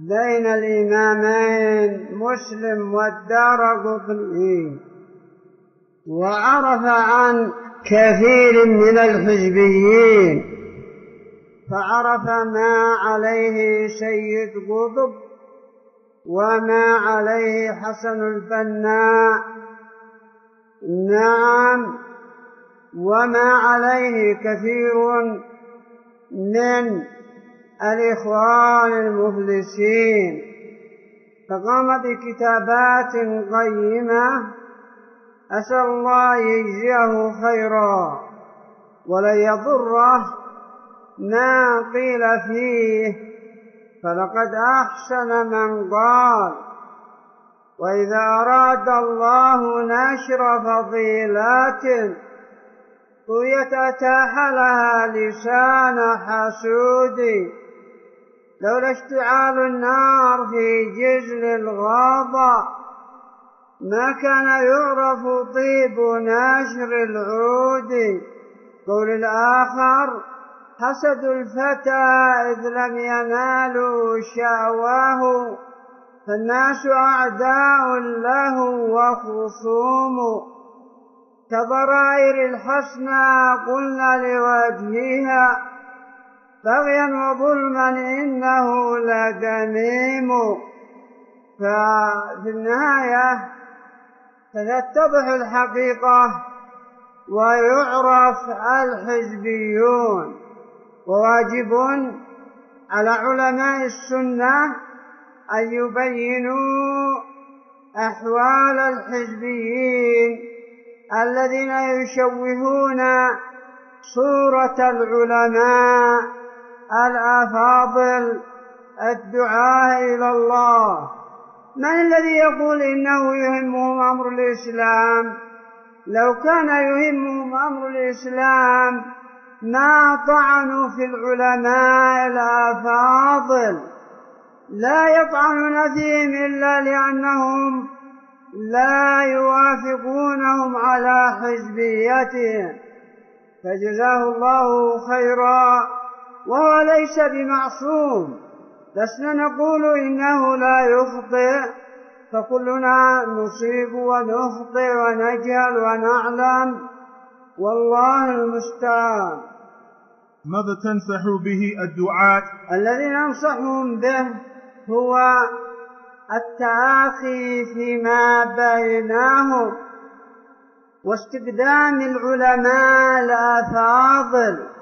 بين الإمامين مسلم والدارقطني، وعرف عن كثير من الحزبيين، فعرف ما عليه سيد قطب وما عليه حسن البنا، نعم، وما عليه كثير من الإخوان المفلسين، فقام بكتابات قيمة أسأل الله يجزيه خيرا ولا يضره ما قيل فيه، فلقد أحسن من قال: وإذا أراد الله نشر فضيلات طويت أتاح لها لسان حسود، لولا اشتعال النار في جزل الغابة ما كان يعرف طيب نشر العود. قول الآخر: حسد الفتى إذ لم ينالوا شأواه، فالناس أعداء له وخصوم، كضرائر الحسنى قلنا لوجهها، بغيا وظلما إنه لدميم. ففي النهاية تتضح الحقيقة ويعرف الحزبيون، وواجب على علماء السنة أن يبينوا أحوال الحزبيين الذين يشوهون صورة العلماء الأفاضل الدعاة إلى الله. من الذي يقول إنه يهمهم أمر الإسلام؟ لو كان يهمهم أمر الإسلام ما طعنوا في العلماء الأفاضل، لا يطعنون فيهم إلا لأنهم لا يوافقونهم على حزبيتهم، فجزاه الله خيرا، وهو ليس بمعصوم. لسنا نقول إنه لا يخطئ، فكلنا نصيب ونخطئ ونجهل ونعلم، والله المستعان. ماذا تنصح به الدعاة؟ الذي ننصحهم به هو التآخي فيما بينهم واستقدام العلماء الأفاضل